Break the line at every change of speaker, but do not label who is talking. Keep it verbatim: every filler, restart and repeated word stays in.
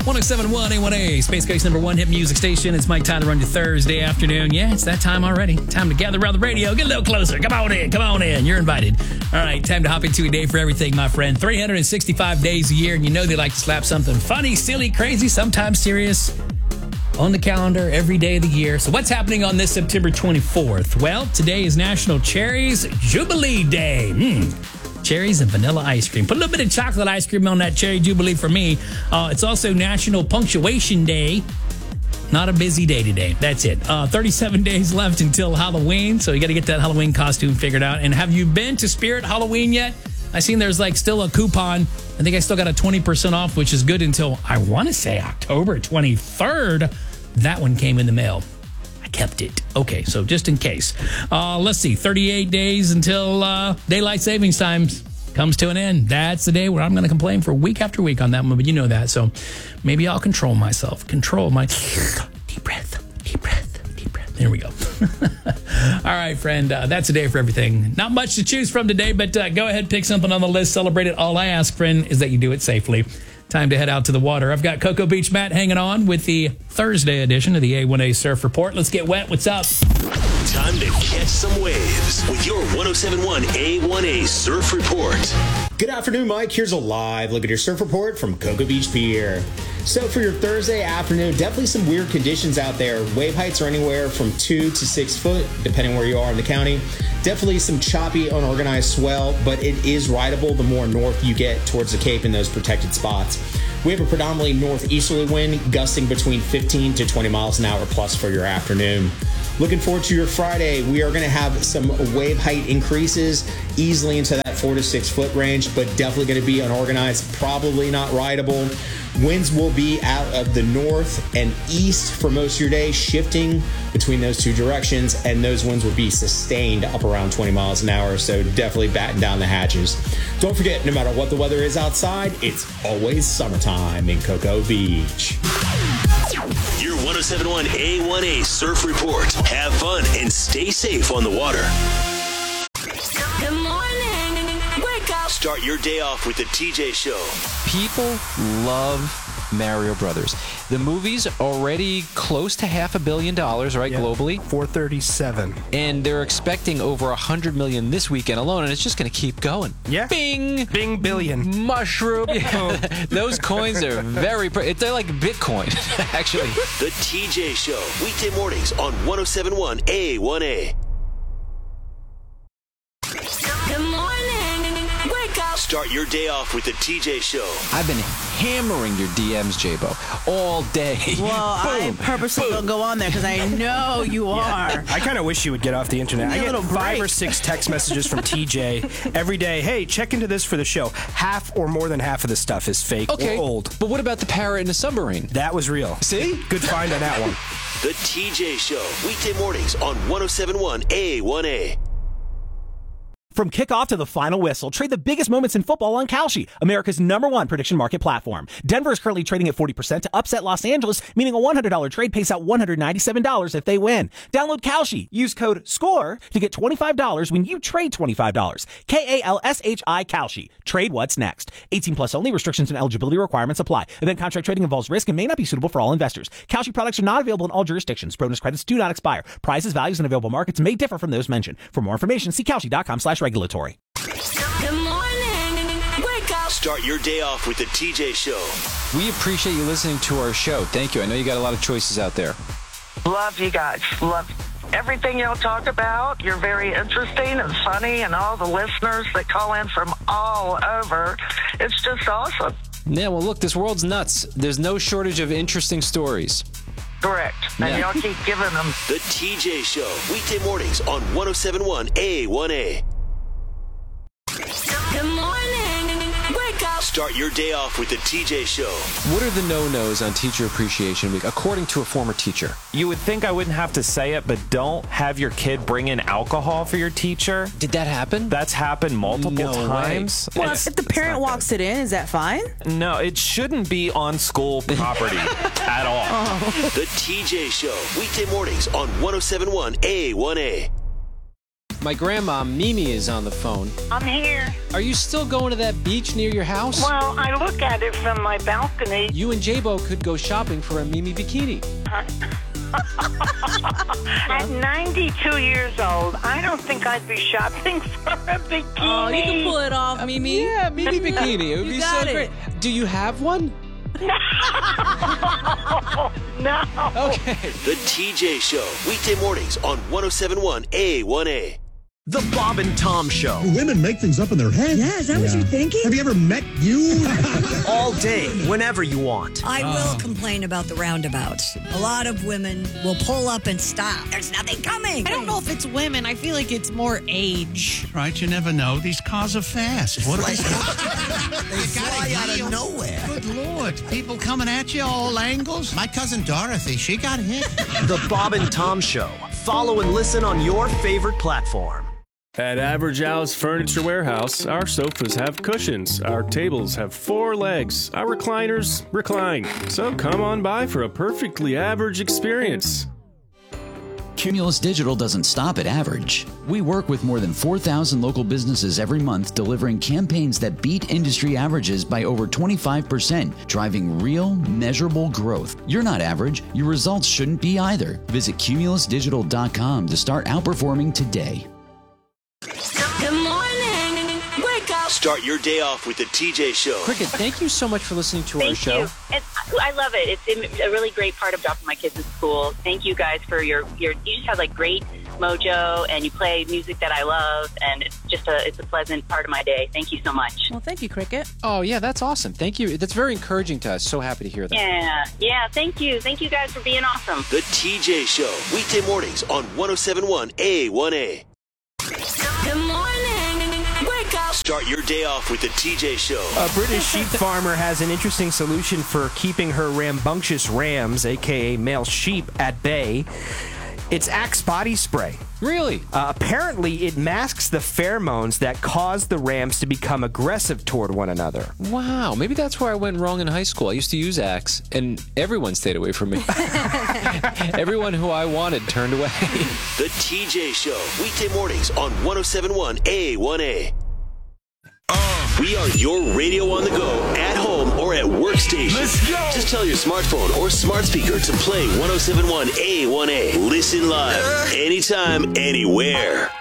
one oh seven point one A one A, Space Coast number one hit music station. It's Mike Tyler on your Thursday afternoon. Yeah, it's that time already. Time to gather around the radio. Get a little closer. Come on in. Come on in. You're invited. All right, time to hop into a day for everything, my friend. three hundred sixty-five days a year, and you know they like to slap something funny, silly, crazy, sometimes serious on the calendar every day of the year. So what's happening on this September twenty-fourth? Well, today is National Cherries Jubilee Day. Mm. Cherries and vanilla ice cream. Put a little bit of chocolate ice cream on that Cherry Jubilee for me. Uh, it's also National Punctuation Day. Not a busy day today. That's it. Uh, thirty-seven days left until Halloween, so you got to get that Halloween costume figured out. And have you been to Spirit Halloween yet? I seen there's like still a coupon. I think I still got a twenty percent off, which is good until, I want to say, October twenty-third. That one came in the mail. I kept it. Okay, so just in case. Uh, let's see, thirty-eight days until uh, daylight savings time comes to an end. That's the day where I'm going to complain for week after week on that one, but you know that. So maybe I'll control myself. Control my deep breath, deep breath, deep breath. There we go. All right, friend, uh, that's a day for everything. Not much to choose from today, but uh, go ahead, pick something on the list, celebrate it. All I ask, friend, is that you do it safely. Time to head out to the water. I've got Cocoa Beach Matt hanging on with the Thursday edition of the A one A Surf Report. Let's get wet. What's up?
Time to catch some waves with your one oh seven point one A one A Surf Report.
Good afternoon, Mike. Here's a live look at your surf report from Cocoa Beach Pier. So for your Thursday afternoon, definitely some weird conditions out there. Wave heights are anywhere from two to six foot, depending where you are in the county. Definitely some choppy, unorganized swell, but it is rideable the more north you get towards the Cape in those protected spots. We have a predominantly northeasterly wind gusting between fifteen to twenty miles an hour plus for your afternoon. Looking forward to your Friday. We are going to have some wave height increases easily into that four to six foot range, but definitely going to be unorganized, probably not rideable. Winds will be out of the north and east for most of your day, shifting between those two directions, and those winds will be sustained up around twenty miles an hour, so definitely batten down the hatches. Don't forget, no matter what the weather is outside, it's always summertime in Cocoa Beach.
Your one oh seven point one A one A Surf Report. Have fun and stay safe on the water.
Good morning. Wake up.
Start your day off with the T J Show.
People love Mario Brothers. The movie's already close to half a billion dollars, right, yeah, globally?
four thirty-seven. And
they're expecting over one hundred million this weekend alone, and it's just going to keep going.
Yeah.
Bing!
Bing billion.
Mushroom. Yeah. Those coins are very... Pre- they're like Bitcoin, actually.
The T J Show. Weekday mornings on one oh seven point one A one A.
Good morning. Wake up.
Start your day off with the T J Show.
I've been hammering your D Ms, J-Bo, all day.
Well, I purposely boom. don't go on there because I know you are.
Yeah. I kind of wish you would get off the internet. I get five break. or six text messages from T J every day. Hey, check into this for the show. Half or more than half of the stuff is fake
okay.
or old.
But what about the parrot in the submarine?
That was real.
See?
Good find on that one.
The T J Show. Weekday mornings on one oh seven point one A one A.
From kickoff to the final whistle, trade the biggest moments in football on Kalshi, America's number one prediction market platform. Denver is currently trading at forty percent to upset Los Angeles, meaning a one hundred dollars trade pays out one hundred ninety-seven dollars if they win. Download Kalshi. Use code SCORE to get twenty-five dollars when you trade twenty-five dollars. K A L S H I Kalshi. Trade what's next. eighteen plus only. Restrictions and eligibility requirements apply. Event contract trading involves risk and may not be suitable for all investors. Kalshi products are not available in all jurisdictions. Bonus credits do not expire. Prices, values, and available markets may differ from those mentioned. For more information, see Kalshi.com slash regulatory.
Good morning. Wake up.
Start your day off with the T J Show.
We appreciate you listening to our show. Thank you. I know you got a lot of choices out there.
Love you guys. Love everything y'all talk about. You're very interesting and funny, and all the listeners that call in from all over. It's just awesome.
Yeah, well, look, this world's nuts. There's no shortage of interesting stories.
Correct. And
yeah.
y'all keep giving them.
The T J Show. Weekday mornings on one oh seven point one A one A.
Good morning. Wake up.
Start your day off with the T J Show.
What are the no-nos on Teacher Appreciation Week, according to a former teacher?
You would think I wouldn't have to say it, but don't have your kid bring in alcohol for your teacher.
Did that happen?
That's happened multiple
no
times.
Well, if the parent walks it in, is that fine?
No, it shouldn't be on school property at all.
Oh.
The T J Show. Weekday mornings on one oh seven point one A one A.
My grandma, Mimi, is on the phone.
I'm here.
Are you still going to that beach near your house?
Well, I look at it from my balcony.
You and J-Bo could go shopping for a Mimi bikini.
At ninety-two years old, I don't think I'd be shopping for a bikini.
Oh, you can pull it off, Mimi.
Yeah, Mimi bikini. It would
You
be
got
so
it.
great. Do you have one?
No.
Okay.
The T J Show, weekday mornings on one oh seven point one A one A.
The Bob and Tom Show.
Women make things up in their head.
Yeah, is that what you're thinking?
Have you ever met you?
All day, whenever you want.
I will complain about the roundabouts. A lot of women will pull up and stop. There's nothing coming.
I don't know if it's women. I feel like it's more age.
Right, you never know. These cars are fast. What are they?
They fly out of nowhere.
Good Lord. People coming at you all angles. My cousin Dorothy, she got hit.
The Bob and Tom Show. Follow and listen on your favorite platform.
At Average Al's Furniture Warehouse, our sofas have cushions, our tables have four legs, our recliners recline. So come on by for a perfectly average experience.
Cumulus Digital doesn't stop at average. We work with more than four thousand local businesses every month, delivering campaigns that beat industry averages by over twenty-five percent, driving real, measurable growth. You're not average. Your results shouldn't be either. Visit cumulus digital dot com to start outperforming today.
Good morning. Wake up.
Start your day off with the T J Show.
Cricket, thank you so much for listening to our
Thank
show.
you. It's, I love it. It's a really great part of dropping my kids in school. Thank you guys for your, your you just have like great mojo and you play music that I love and it's just a it's a pleasant part of my day. Thank you so much.
Well, thank you, Cricket.
Oh, yeah, that's awesome. Thank you. That's very encouraging to us. So happy to hear that.
Yeah, yeah, thank you. Thank you guys for being awesome.
The T J Show, weekday mornings on one oh seven point one A one A.
Good morning. Wake up.
Start your day off with the T J Show.
A British sheep farmer has an interesting solution for keeping her rambunctious rams, a k a male sheep, at bay. It's Axe body spray.
Really?
Uh, apparently, it masks the pheromones that cause the rams to become aggressive toward one another.
Wow, maybe that's where I went wrong in high school. I used to use Axe, and everyone stayed away from me. Everyone who I wanted turned away.
The T J Show, weekday mornings on one oh seven point one A one A. We are your radio on the go, at home, or at workstation.
Let's go!
Just tell your smartphone or smart speaker to play one oh seven point one A one A. Listen live, anytime, anywhere.